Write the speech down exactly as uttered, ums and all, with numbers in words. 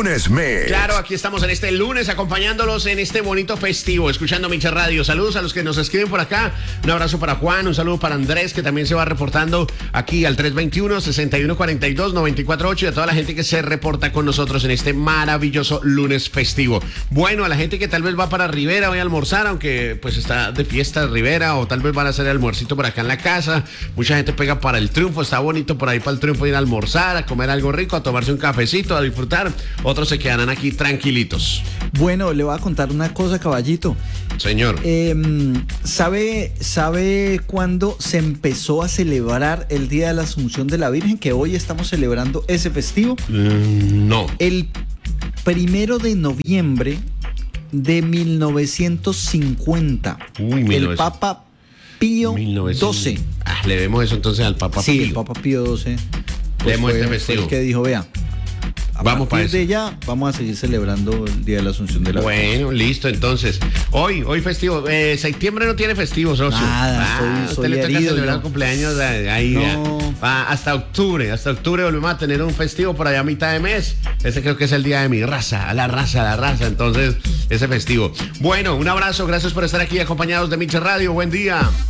Lunes Mix. Claro, aquí estamos en este lunes acompañándolos en este bonito festivo, escuchando Mix Radio. Saludos a los que nos escriben por acá. Un abrazo para Juan, un saludo para Andrés, que también se va reportando aquí al tres dos uno, seis uno cuatro dos, nueve cuatro ocho, y a toda la gente que se reporta con nosotros en este maravilloso lunes festivo. Bueno, a la gente que tal vez va para Rivera, voy a almorzar, aunque pues está de fiesta Rivera, o tal vez van a hacer el almuercito por acá en la casa. Mucha gente pega para el Triunfo, está bonito por ahí para el Triunfo ir a almorzar, a comer algo rico, a tomarse un cafecito, a disfrutar. Otros se quedarán aquí tranquilitos. Bueno, le voy a contar una cosa, caballito. Señor. Eh, ¿sabe, ¿Sabe cuándo se empezó a celebrar el Día de la Asunción de la Virgen? Que hoy estamos celebrando ese festivo. Mm, no. El primero de noviembre de mil novecientos cincuenta. Uy, el mil novecientos Papa Pío doce. Ah, le vemos eso entonces al Papa Sí, Pío. el Papa Pío doce. Pues fue, este fue festivo. el que dijo, vea, a Vamos para partir de eso. ya vamos a seguir celebrando el Día de la Asunción de la Virgen. Bueno, listo, entonces. Hoy, hoy festivo. Eh, septiembre no tiene festivo, socio. Nada, ah, soy- usted soy le toca herido, celebrar yo. cumpleaños eh, ahí. No. ya. Ah, hasta octubre, hasta octubre volvemos a tener un festivo por allá a mitad de mes. Ese creo que es el día de mi raza, la raza, la raza. Entonces, ese festivo. Bueno, un abrazo, gracias por estar aquí acompañados de Mix Radio. Buen día.